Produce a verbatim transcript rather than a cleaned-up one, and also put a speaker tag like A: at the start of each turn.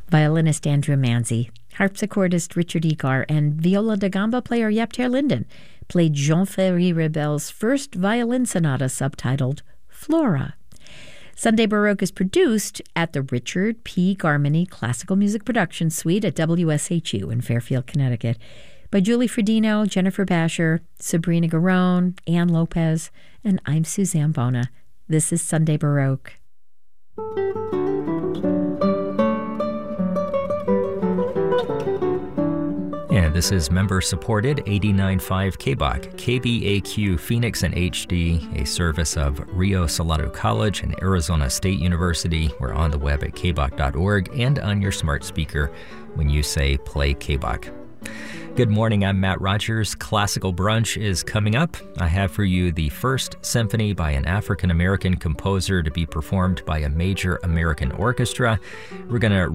A: violinist Andrew Manzi, harpsichordist Richard Egar, and viola da gamba player Jaap ter Linden played Jean-Ferry Rebel's first violin sonata subtitled Flora. Sunday Baroque is produced at the Richard P. Garmany Classical Music Production Suite at W S H U in Fairfield, Connecticut, by Julie Fredino, Jennifer Basher, Sabrina Garone, Ann Lopez, and I'm Suzanne Bona. This is Sunday Baroque.
B: And this is member-supported eighty-nine point five K B O C, K B A Q Phoenix and H D, a service of Rio Salado College and Arizona State University. We're on the web at k b o c dot org and on your smart speaker when you say play K B O C. Good morning, I'm Matt Rogers. Classical Brunch is coming up. I have for you the first symphony by an African-American composer to be performed by a major American orchestra. We're going to